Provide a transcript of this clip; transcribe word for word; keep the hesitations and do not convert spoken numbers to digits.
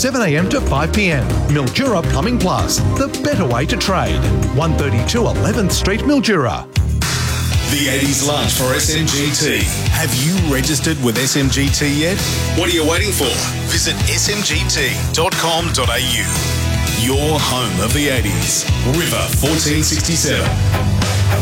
seven a m to five p m. Mildura Plumbing Plus, the better way to trade. one thirty-two eleventh Street, Mildura. The eighties lunch for S M G T. Have you registered with S M G T yet? What are you waiting for? Visit s m g t dot com dot a u. Your home of the eighties. River fourteen sixty-seven.